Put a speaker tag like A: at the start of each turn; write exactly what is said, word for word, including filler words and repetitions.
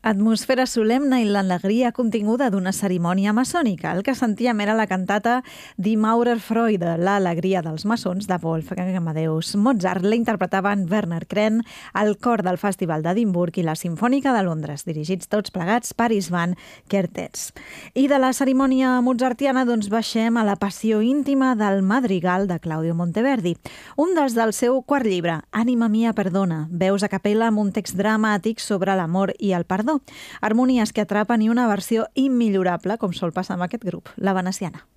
A: Atmosfera solemne i l'alegria continguda d'una cerimònia maçònica. El que sentíem era la cantata Die Maurerfreude, l'alegria dels maçons, de Wolfgang Amadeus Mozart. La interpretaven Werner Kren, el cor del Festival d'Edimburg i la Simfònica de Londres, dirigits tots plegats per István Kertész. I de la cerimònia mozartiana doncs baixem a la passió íntima del Madrigal de Claudio Monteverdi, un dels del seu quart llibre, Anima mia perdona, veus a capella amb un text dramàtic sobre l'amor i el perdó. Harmonies que atrapen i una versió immillorable, com sol passar amb aquest grup, la veneciana.